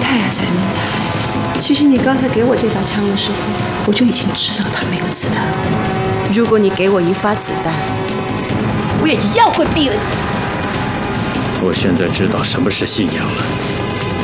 泰啊，翟明泰！其实你刚才给我这把枪的时候，我就已经知道它没有子弹了。如果你给我1发子弹，我也一样会毙了你。 我现在知道什么是信仰了。